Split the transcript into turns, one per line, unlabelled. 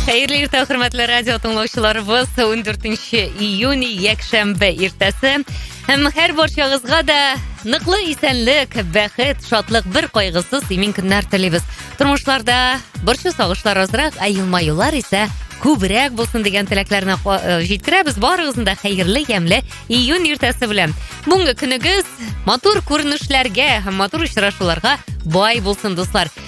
Хәерле иртә, хөрмәтле радио тыңлаучыларыбыз. 14 июнь якшәмбе иртәсе. Һәр барчагызга да ныклы исәнлек, бәхет, шатлык, бер кайгысыз имин көннәр телибез. Тормышларда борчу сагышлар азрак, елмаюлар исә күбрәк булсын дигән теләкләрне җиткерәбез. Барыгызны да хәерле, ямьле июнь иртәсе белән. Бүгенге көнегез матур күренешләргә һәм матур очрашуларга бай булсын, дуслар.